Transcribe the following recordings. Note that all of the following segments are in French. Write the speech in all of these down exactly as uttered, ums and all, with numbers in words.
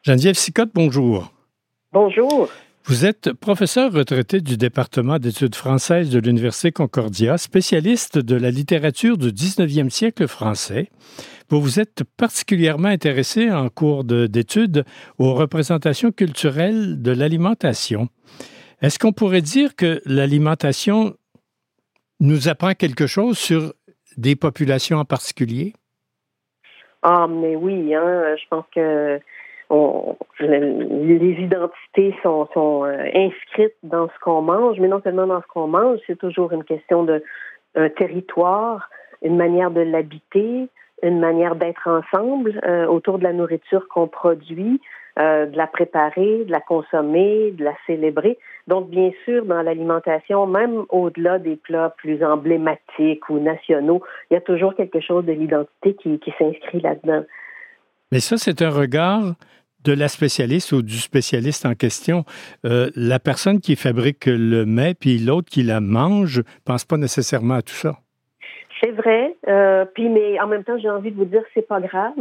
Geneviève Sicotte, bonjour. Bonjour. Vous êtes professeur retraité du département d'études françaises de l'Université Concordia, spécialiste de la littérature du dix-neuvième siècle français. Vous vous êtes particulièrement intéressé en cours de, d'études aux représentations culturelles de l'alimentation. Est-ce qu'on pourrait dire que l'alimentation nous apprend quelque chose sur des populations en particulier? Ah, mais oui, hein, je pense que on, les identités sont, sont euh, inscrites dans ce qu'on mange, mais non seulement dans ce qu'on mange, c'est toujours une question de un territoire, une manière de l'habiter, une manière d'être ensemble euh, autour de la nourriture qu'on produit, euh, de la préparer, de la consommer, de la célébrer. Donc, bien sûr, dans l'alimentation, même au-delà des plats plus emblématiques ou nationaux, il y a toujours quelque chose de l'identité qui, qui s'inscrit là-dedans. Mais ça, c'est un regard de la spécialiste ou du spécialiste en question. Euh, la personne qui fabrique le mets puis l'autre qui la mange ne pense pas nécessairement à tout ça. C'est vrai, euh, puis mais en même temps, j'ai envie de vous dire que c'est pas grave,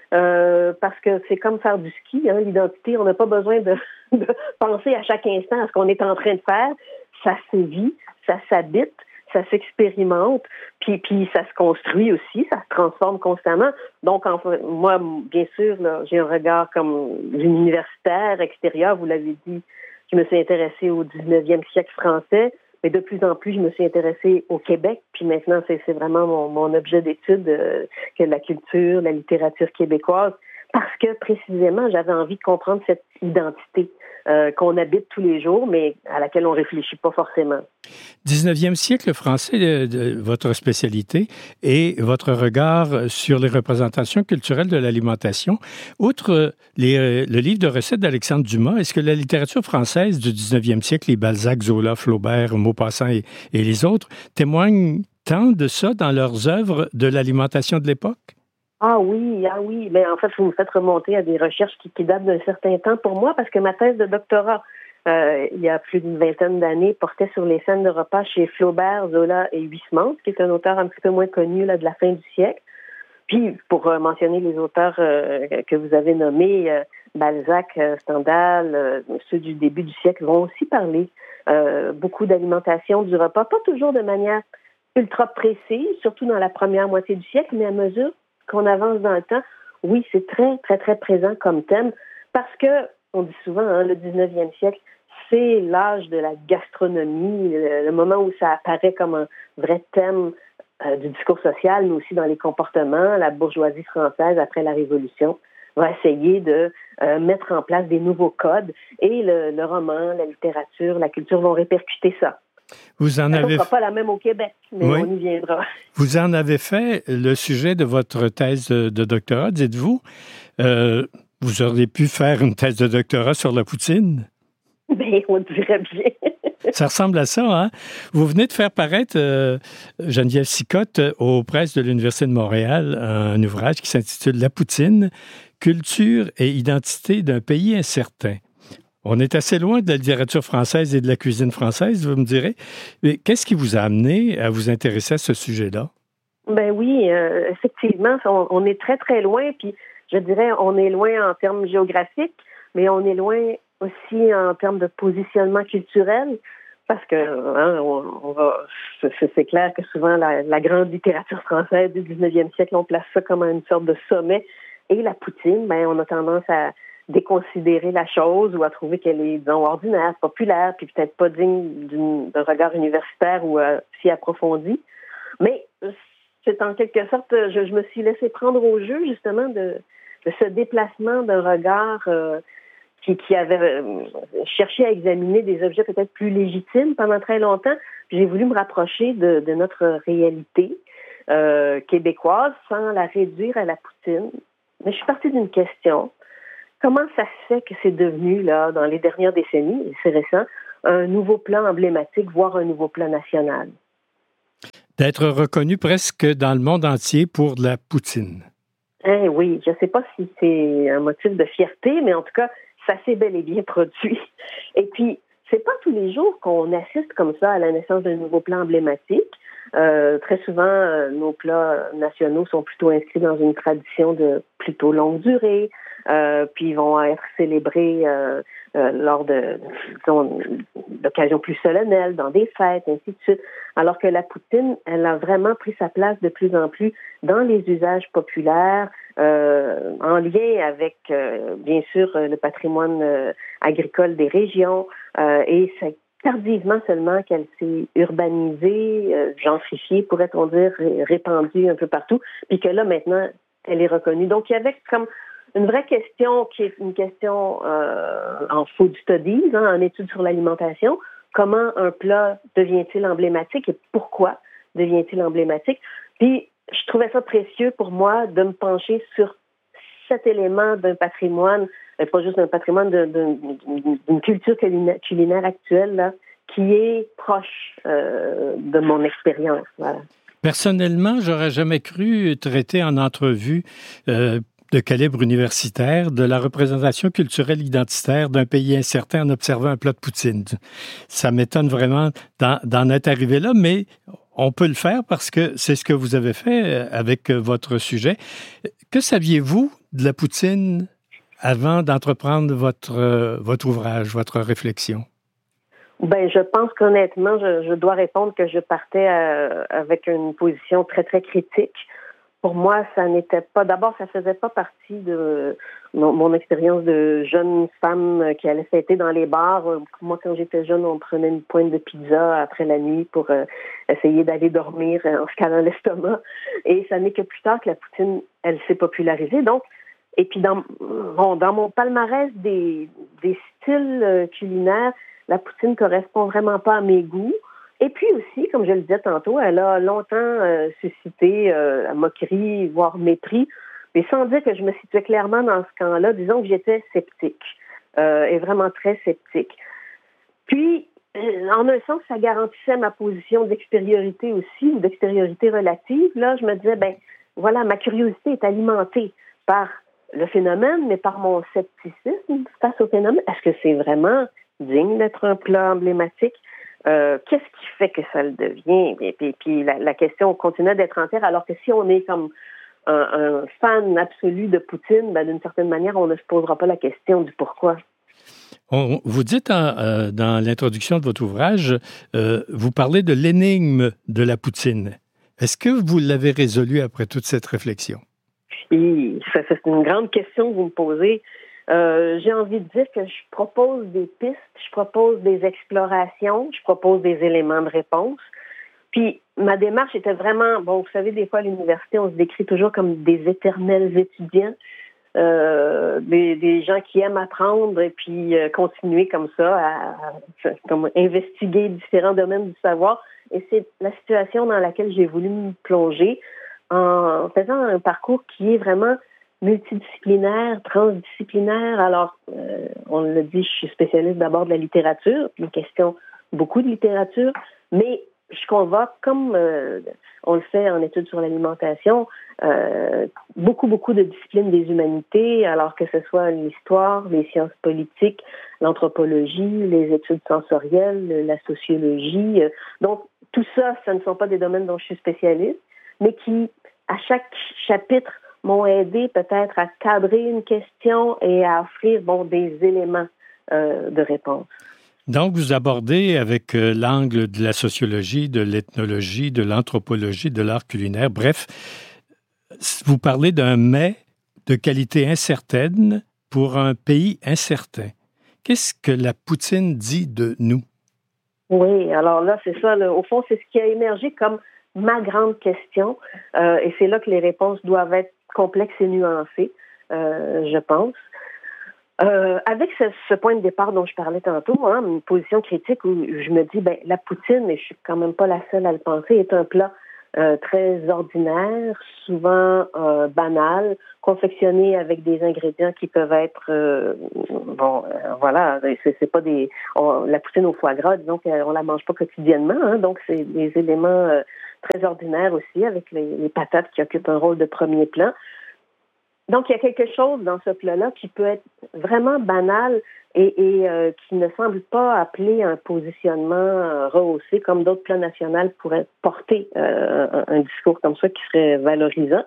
euh, parce que c'est comme faire du ski, hein, l'identité, on n'a pas besoin de, de penser à chaque instant à ce qu'on est en train de faire. Ça se vit, ça s'habite, ça s'expérimente, puis puis ça se construit aussi, ça se transforme constamment. Donc, enfin, moi, bien sûr, là, j'ai un regard comme d'une universitaire extérieure, vous l'avez dit, je me suis intéressée au dix-neuvième siècle français. Mais de plus en plus, je me suis intéressée au Québec, puis maintenant, c'est, c'est vraiment mon, mon objet d'étude euh, que la culture, la littérature québécoise, parce que précisément, j'avais envie de comprendre cette identité euh, qu'on habite tous les jours, mais à laquelle on réfléchit pas forcément. dix-neuvième siècle français, de, de, votre spécialité, et votre regard sur les représentations culturelles de l'alimentation. Outre les, le livre de recettes d'Alexandre Dumas, est-ce que la littérature française du dix-neuvième siècle, les Balzac, Zola, Flaubert, Maupassant et, et les autres, témoignent tant de ça dans leurs œuvres de l'alimentation de l'époque? Ah oui, ah oui. Mais en fait, vous me faites remonter à des recherches qui, qui datent d'un certain temps pour moi, parce que ma thèse de doctorat, euh, il y a plus d'une vingtaine d'années, portait sur les scènes de repas chez Flaubert, Zola et Huysmans, qui est un auteur un petit peu moins connu là, de la fin du siècle. Puis, pour euh, mentionner les auteurs euh, que vous avez nommés, euh, Balzac, euh, Stendhal, euh, ceux du début du siècle vont aussi parler euh, beaucoup d'alimentation du repas, pas toujours de manière ultra précise, surtout dans la première moitié du siècle, mais à mesure qu'on avance dans le temps, oui, c'est très, très, très présent comme thème, parce que, on dit souvent, hein, le dix-neuvième siècle, c'est l'âge de la gastronomie, le, le moment où ça apparaît comme un vrai thème euh, du discours social, mais aussi dans les comportements. La bourgeoisie française, après la Révolution, va essayer de euh, mettre en place des nouveaux codes, et le, le roman, la littérature, la culture vont répercuter ça. Vous en avez... Ça ne sera pas la même au Québec, mais oui. On y viendra. Vous en avez fait le sujet de votre thèse de, de doctorat, dites-vous. Euh, vous auriez pu faire une thèse de doctorat sur la poutine? Bien, on dirait bien. Ça ressemble à ça, hein? Vous venez de faire paraître, euh, Geneviève Sicotte, aux presses de l'Université de Montréal, un ouvrage qui s'intitule « La poutine, culture et identité d'un pays incertain ». On est assez loin de la littérature française et de la cuisine française, vous me direz. Mais qu'est-ce qui vous a amené à vous intéresser à ce sujet-là? Ben oui, euh, effectivement, on, on est très, très loin. Puis, je dirais, on est loin en termes géographiques, mais on est loin aussi en termes de positionnement culturel. Parce que, hein, on, on va, c'est, c'est clair que souvent, la, la grande littérature française du dix-neuvième siècle, on place ça comme une sorte de sommet. Et la poutine, ben, on a tendance à déconsidérer la chose ou à trouver qu'elle est, disons, ordinaire, populaire, puis peut-être pas digne d'une, d'un regard universitaire ou euh, si approfondi. Mais c'est en quelque sorte, je, je me suis laissé prendre au jeu, justement, de, de ce déplacement d'un regard euh, qui, qui avait euh, cherché à examiner des objets peut-être plus légitimes pendant très longtemps. Puis j'ai voulu me rapprocher de, de notre réalité euh, québécoise sans la réduire à la poutine. Mais je suis partie d'une question. Comment ça se fait que c'est devenu, là, dans les dernières décennies, et c'est récent, un nouveau plan emblématique, voire un nouveau plan national? D'être reconnu presque dans le monde entier pour de la poutine. Eh oui, je ne sais pas si c'est un motif de fierté, mais en tout cas, ça s'est bel et bien produit. Et puis, c'est pas tous les jours qu'on assiste comme ça à la naissance d'un nouveau plan emblématique. Euh, très souvent, euh, nos plats nationaux sont plutôt inscrits dans une tradition de plutôt longue durée, euh, puis ils vont être célébrés euh, euh, lors de, disons, d'occasions plus solennelles, dans des fêtes, ainsi de suite. Alors que la poutine, elle a vraiment pris sa place de plus en plus dans les usages populaires, euh, en lien avec, euh, bien sûr, le patrimoine euh, agricole des régions, euh, et c'est tardivement seulement qu'elle s'est urbanisée, euh, gentrifiée, pourrait-on dire, répandue un peu partout, puis que là, maintenant, elle est reconnue. Donc, il y avait comme une vraie question qui est une question euh, en food studies, hein, en études sur l'alimentation. Comment un plat devient-il emblématique et pourquoi devient-il emblématique? Puis, je trouvais ça précieux pour moi de me pencher sur cet élément d'un patrimoine, pas juste d'un patrimoine, de, de, d'une culture culinaire actuelle là, qui est proche euh, de mon expérience. Voilà. Personnellement, j'aurais jamais cru traiter en entrevue euh, de calibre universitaire de la représentation culturelle identitaire d'un pays incertain en observant un plat de poutine. Ça m'étonne vraiment d'en, d'en être arrivé là, mais on peut le faire parce que c'est ce que vous avez fait avec votre sujet. Que saviez-vous de la poutine avant d'entreprendre votre, euh, votre ouvrage, votre réflexion? Ben, je pense qu'honnêtement, je, je dois répondre que je partais euh, avec une position très, très critique. Pour moi, ça n'était pas... D'abord, ça faisait pas partie de mon, mon expérience de jeune femme qui allait fêter dans les bars. Moi, quand j'étais jeune, on prenait une pointe de pizza après la nuit pour euh, essayer d'aller dormir en se calant l'estomac. Et ça n'est que plus tard que la poutine, elle s'est popularisée. Donc, et puis, dans, bon, dans mon palmarès des, des styles culinaires, la poutine correspond vraiment pas à mes goûts. Et puis aussi, comme je le disais tantôt, elle a longtemps euh, suscité euh, la moquerie, voire mépris, mais sans dire que je me situais clairement dans ce camp-là. Disons que j'étais sceptique, euh, et vraiment très sceptique. Puis, en un sens, ça garantissait ma position d'extériorité aussi, ou d'extériorité relative. Là, je me disais, ben voilà, ma curiosité est alimentée par le phénomène, mais par mon scepticisme face au phénomène. Est-ce que c'est vraiment digne d'être un plat emblématique? Euh, qu'est-ce qui fait que ça le devient? Et puis, puis la, la question continue d'être entière, alors que si on est comme un, un fan absolu de Poutine, ben, d'une certaine manière, on ne se posera pas la question du pourquoi. On, vous dites en, euh, dans l'introduction de votre ouvrage, euh, vous parlez de l'énigme de la poutine. Est-ce que vous l'avez résolu après toute cette réflexion? Et ça, c'est une grande question que vous me posez. Euh, j'ai envie de dire que je propose des pistes, je propose des explorations, je propose des éléments de réponse. Puis ma démarche était vraiment, bon, vous savez, des fois à l'université, on se décrit toujours comme des éternels étudiants, euh, des, des gens qui aiment apprendre et puis euh, continuer comme ça à, à comme investiguer différents domaines du savoir. Et c'est la situation dans laquelle j'ai voulu me plonger en faisant un parcours qui est vraiment multidisciplinaire, transdisciplinaire. Alors, euh, on l'a dit, je suis spécialiste d'abord de la littérature, une question beaucoup de littérature, mais je convoque, comme euh, on le fait en études sur l'alimentation, euh, beaucoup, beaucoup de disciplines des humanités, alors que ce soit l'histoire, les sciences politiques, l'anthropologie, les études sensorielles, la sociologie. Donc, tout ça, ce ne sont pas des domaines dont je suis spécialiste, mais qui, à chaque chapitre, m'ont aidé peut-être à cadrer une question et à offrir bon, des éléments euh, de réponse. Donc, vous abordez avec euh, l'angle de la sociologie, de l'ethnologie, de l'anthropologie, de l'art culinaire. Bref, vous parlez d'un mets de qualité incertaine pour un pays incertain. Qu'est-ce que la poutine dit de nous? Oui, alors là, c'est ça. Là, au fond, c'est ce qui a émergé comme ma grande question. Euh, et c'est là que les réponses doivent être complexes et nuancées, euh, je pense. Euh, avec ce, ce point de départ dont je parlais tantôt, hein, une position critique où je me dis, ben la poutine, et je suis quand même pas la seule à le penser, est un plat euh, très ordinaire, souvent euh, banal, confectionné avec des ingrédients qui peuvent être, euh, bon, euh, voilà, c'est, c'est pas des, on, la poutine au foie gras, disons qu'on la mange pas quotidiennement, hein, donc c'est des éléments euh, très ordinaires aussi, avec les, les patates qui occupent un rôle de premier plan. Donc, il y a quelque chose dans ce plat-là qui peut être vraiment banal et, et euh, qui ne semble pas appeler un positionnement euh, rehaussé comme d'autres plats nationaux pourraient porter euh, un, un discours comme ça qui serait valorisant.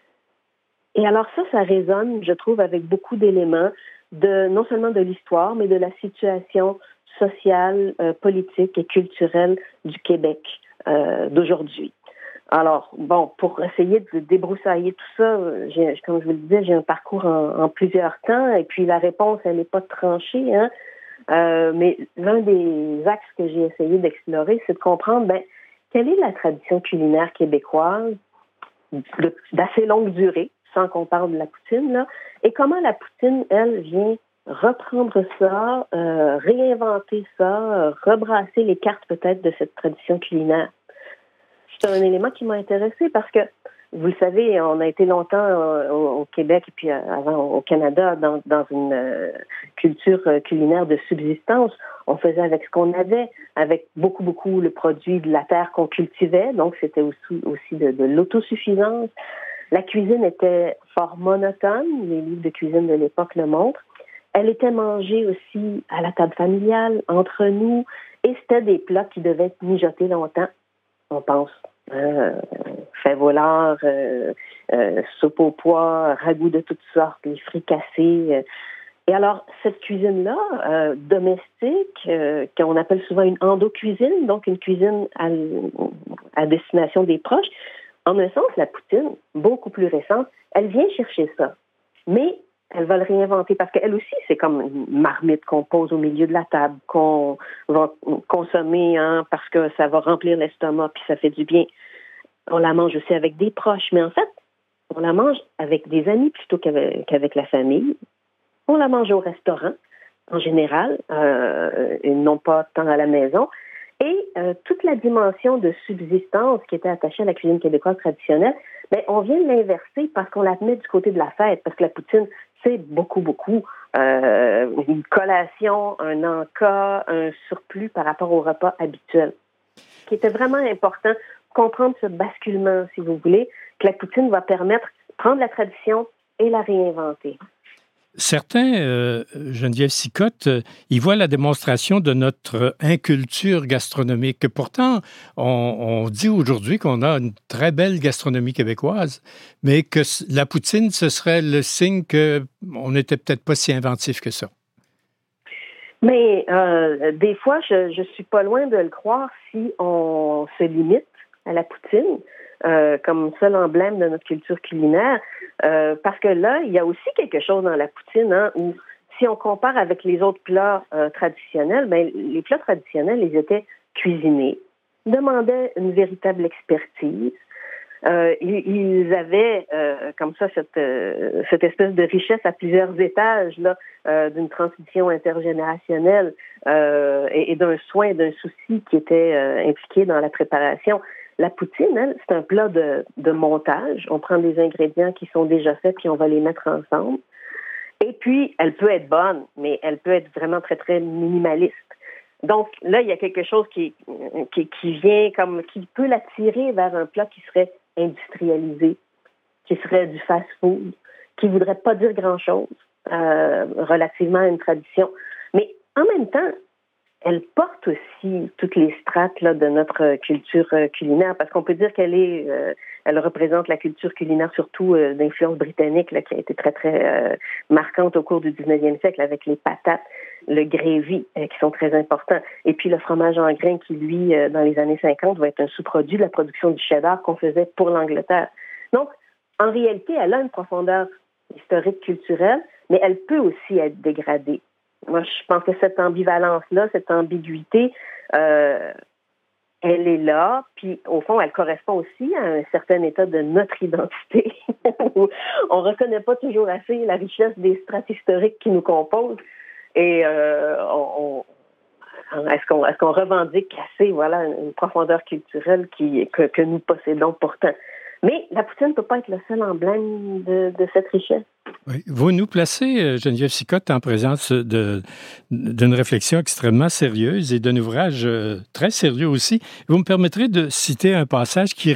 Et alors ça, ça résonne, je trouve, avec beaucoup d'éléments de non seulement de l'histoire, mais de la situation sociale, euh, politique et culturelle du Québec euh, d'aujourd'hui. Alors, bon, pour essayer de débroussailler tout ça, j'ai, comme je vous le disais, j'ai un parcours en, en plusieurs temps, et puis la réponse, elle n'est pas tranchée, hein. Euh, mais l'un des axes que j'ai essayé d'explorer, c'est de comprendre, ben, quelle est la tradition culinaire québécoise de, d'assez longue durée, sans qu'on parle de la poutine, là, et comment la poutine, elle, vient reprendre ça, euh, réinventer ça, euh, rebrasser les cartes peut-être de cette tradition culinaire. C'est un élément qui m'a intéressée parce que, vous le savez, on a été longtemps euh, au, au Québec et puis euh, avant au Canada dans, dans une euh, culture euh, culinaire de subsistance. On faisait avec ce qu'on avait, avec beaucoup, beaucoup le produit de la terre qu'on cultivait. Donc, c'était aussi, aussi de, de l'autosuffisance. La cuisine était fort monotone. Les livres de cuisine de l'époque le montrent. Elle était mangée aussi à la table familiale, entre nous. Et c'était des plats qui devaient être mijotés longtemps. On pense euh, fait volard, euh, euh, soupe aux pois, ragoût de toutes sortes, les fricassés. Euh. Et alors, cette cuisine-là, euh, domestique, euh, qu'on appelle souvent une endo-cuisine, donc une cuisine à, à destination des proches, en un sens, la poutine, beaucoup plus récente, elle vient chercher ça. Mais elle va le réinventer parce qu'elle aussi, c'est comme une marmite qu'on pose au milieu de la table, qu'on va consommer hein, parce que ça va remplir l'estomac puis ça fait du bien. On la mange aussi avec des proches, mais en fait, on la mange avec des amis plutôt qu'avec, qu'avec la famille. On la mange au restaurant, en général, euh, et non pas tant à la maison. Et euh, toute la dimension de subsistance qui était attachée à la cuisine québécoise traditionnelle, ben, on vient de l'inverser parce qu'on la met du côté de la fête, parce que la poutine, c'est beaucoup, beaucoup euh, une collation, un encas, un surplus par rapport au repas habituel. Ce qui était vraiment important, comprendre ce basculement, si vous voulez, que la poutine va permettre de prendre la tradition et la réinventer. Certains, euh, Geneviève Sicotte, euh, ils voient la démonstration de notre inculture gastronomique. Pourtant, on, on dit aujourd'hui qu'on a une très belle gastronomie québécoise, mais que la poutine, ce serait le signe qu'on n'était peut-être pas si inventif que ça. Mais euh, des fois, je, je suis pas loin de le croire si on se limite à la poutine. Euh, comme seul emblème de notre culture culinaire, euh, parce que là, il y a aussi quelque chose dans la poutine, hein, où si on compare avec les autres plats euh, traditionnels, ben les plats traditionnels, ils étaient cuisinés, demandaient une véritable expertise. Euh, ils, ils avaient euh, comme ça cette, euh, cette espèce de richesse à plusieurs étages là, euh, d'une transmission intergénérationnelle euh, et, et d'un soin, d'un souci qui était euh, impliqué dans la préparation. La poutine, elle, c'est un plat de, de montage. On prend des ingrédients qui sont déjà faits puis on va les mettre ensemble. Et puis, elle peut être bonne, mais elle peut être vraiment très, très minimaliste. Donc, là, il y a quelque chose qui, qui, qui vient comme, qui peut l'attirer vers un plat qui serait industrialisé, qui serait du fast-food, qui ne voudrait pas dire grand-chose euh, relativement à une tradition. Mais en même temps, elle porte aussi toutes les strates là, de notre culture euh, culinaire, parce qu'on peut dire qu'elle est, euh, elle représente la culture culinaire surtout euh, d'influence britannique, là, qui a été très, très euh, marquante au cours du dix-neuvième siècle, avec les patates, le gravy, euh, qui sont très importants. Et puis le fromage en grains qui, lui, euh, dans les années cinquante, va être un sous-produit de la production du cheddar qu'on faisait pour l'Angleterre. Donc, en réalité, elle a une profondeur historique, culturelle, mais elle peut aussi être dégradée. Moi, je pense que cette ambivalence-là, cette ambiguïté, euh, elle est là, puis au fond, elle correspond aussi à un certain état de notre identité, où on ne reconnaît pas toujours assez la richesse des strates historiques qui nous composent, et euh, on, on, est-ce qu'on, est-ce qu'on revendique assez, voilà, une profondeur culturelle qui, que, que nous possédons pourtant. Mais la poutine ne peut pas être le seul emblème de, de cette richesse. Oui. Vous nous placez, Geneviève Sicotte, en présence de, d'une réflexion extrêmement sérieuse et d'un ouvrage très sérieux aussi. Vous me permettrez de citer un passage qui